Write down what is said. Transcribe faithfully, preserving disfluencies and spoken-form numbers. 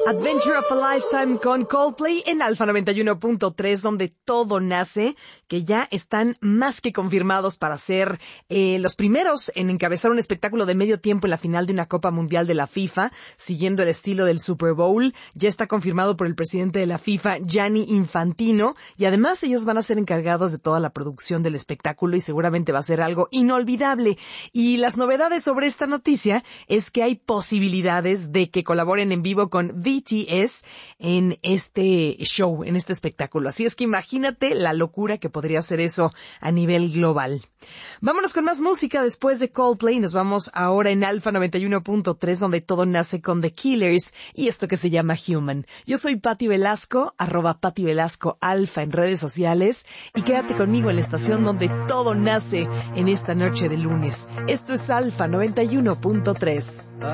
Adventure of a Lifetime con Coldplay en Alfa noventa y uno punto tres, donde todo nace, que ya están más que confirmados para ser eh, los primeros en encabezar un espectáculo de medio tiempo en la final de una Copa Mundial de la FIFA, siguiendo el estilo del Super Bowl. Ya está confirmado por el presidente de la FIFA, Gianni Infantino, y además ellos van a ser encargados de toda la producción del espectáculo y seguramente va a ser algo inolvidable. Y las novedades sobre esta noticia es que hay posibilidades de que colaboren en vivo con B T S en este show, en este espectáculo. Así es que imagínate la locura que podría ser eso a nivel global. Vámonos con más música después de Coldplay. Nos vamos ahora en Alfa noventa y uno punto tres, donde todo nace con The Killers y esto que se llama Human. Yo soy Patti Velasco, arroba Patti Velasco Alfa en redes sociales, y quédate conmigo en la estación donde todo nace en esta noche de lunes. Esto es Alfa noventa y uno punto tres.